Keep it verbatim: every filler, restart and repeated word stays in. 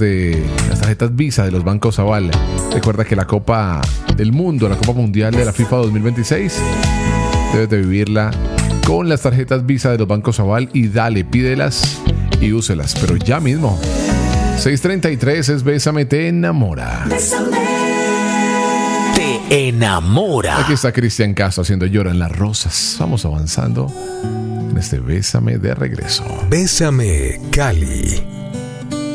de las tarjetas Visa de los bancos Aval. Recuerda que la Copa del Mundo, la Copa Mundial de la FIFA dos mil veintiséis, debes de vivirla con las tarjetas Visa de los bancos Aval y dale, pídelas y úselas, pero ya mismo. seis treinta y tres es Bésame te enamora. Bésame te enamora. Aquí está Cristian Castro haciendo Lloro en las Rosas. Vamos avanzando en este Bésame de regreso. Bésame, Cali.